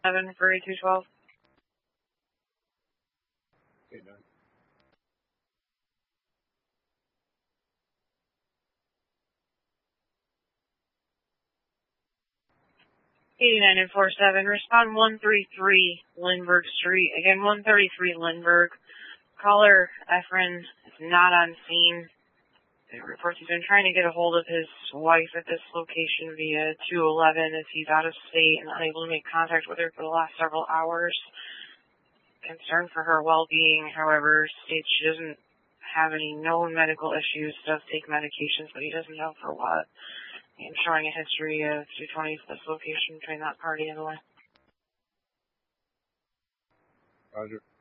7 for A212. Okay, done. '89 and 47, respond 133 Lindbergh Street. Again, 133 Lindbergh. Caller Efren is not on scene. It reports he's been trying to get a hold of his wife at this location via 211 as he's out of state and unable to make contact with her for the last several hours. Concern for her well-being, however, states she doesn't have any known medical issues, does take medications, but he doesn't know for what. And showing a history of 220 for this location between that party and the way. Roger.